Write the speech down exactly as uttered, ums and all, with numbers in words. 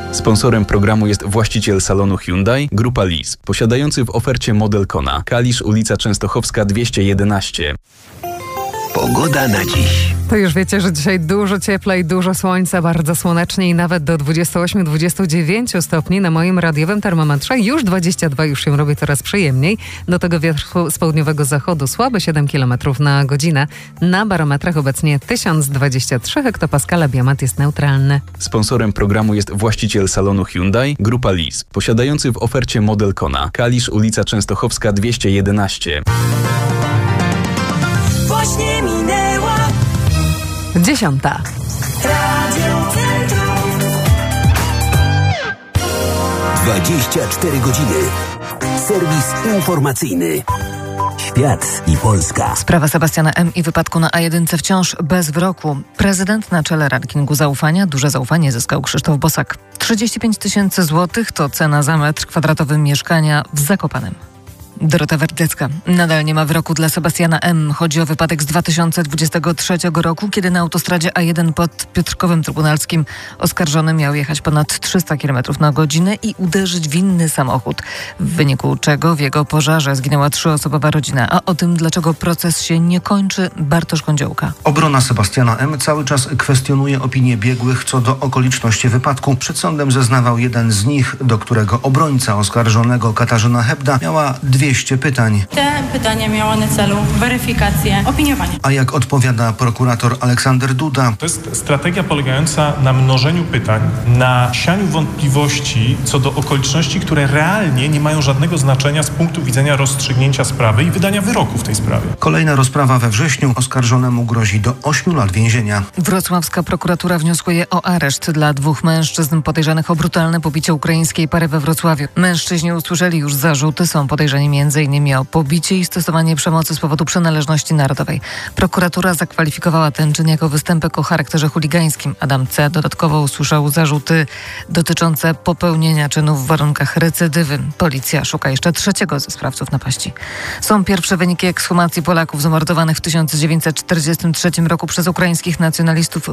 Sponsorem programu jest właściciel salonu Hyundai, Grupa Lease, posiadający w ofercie model Kona. Kalisz, ulica Częstochowska dwieście jedenaście. Pogoda na dziś. To już wiecie, że dzisiaj dużo cieplej, dużo słońca, bardzo słonecznie i nawet do dwudziestu ośmiu do dwudziestu dziewięciu stopni na moim radiowym termometrze. Już dwadzieścia dwa, już się robi coraz przyjemniej. Do tego wiatr z południowego zachodu słaby siedem kilometrów na godzinę. Na barometrach obecnie tysiąc dwadzieścia trzy hektopaskale, biometr jest neutralny. Sponsorem programu jest właściciel salonu Hyundai, Grupa Lease, posiadający w ofercie model Kona. Kalisz, ulica Częstochowska dwieście jedenaście. Właśnie minęła Dziesiąta. Radio Centrum. dwadzieścia cztery godziny. Serwis informacyjny. Świat i Polska. Sprawa Sebastiana M. i wypadku na A jeden wciąż bez wyroku. Prezydent na czele rankingu zaufania. Duże zaufanie zyskał Krzysztof Bosak. trzydzieści pięć tysięcy złotych to cena za metr kwadratowy mieszkania w Zakopanem. Dorota Werdecka. Nadal nie ma wyroku dla Sebastiana M. Chodzi o wypadek z dwa tysiące dwudziestego trzeciego roku, kiedy na autostradzie A jeden pod Piotrkowem Trybunalskim oskarżony miał jechać ponad trzysta kilometrów na godzinę i uderzyć w inny samochód, w wyniku czego w jego pożarze zginęła trzyosobowa rodzina. A o tym, dlaczego proces się nie kończy, Bartosz Kądziołka. Obrona Sebastiana M. cały czas kwestionuje opinię biegłych co do okoliczności wypadku. Przed sądem zeznawał jeden z nich, do którego obrońca oskarżonego Katarzyna Hebda miała dwieście pytań. Te pytania miały na celu weryfikację, opiniowanie. A jak odpowiada prokurator Aleksander Duda? To jest strategia polegająca na mnożeniu pytań, na sianiu wątpliwości co do okoliczności, które realnie nie mają żadnego znaczenia z punktu widzenia rozstrzygnięcia sprawy i wydania wyroku w tej sprawie. Kolejna rozprawa we wrześniu. Oskarżonemu grozi do ośmiu lat więzienia. Wrocławska prokuratura wnioskuje o areszt dla dwóch mężczyzn podejrzanych o brutalne pobicie ukraińskiej pary we Wrocławiu. Mężczyźni usłyszeli już zarzuty, są podejrzani między innymi o pobicie i stosowanie przemocy z powodu przynależności narodowej. Prokuratura zakwalifikowała ten czyn jako występek o charakterze chuligańskim. Adam C. dodatkowo usłyszał zarzuty dotyczące popełnienia czynu w warunkach recydywy. Policja szuka jeszcze trzeciego ze sprawców napaści. Są pierwsze wyniki ekshumacji Polaków zamordowanych w tysiąc dziewięćset czterdziestym trzecim roku przez ukraińskich nacjonalistów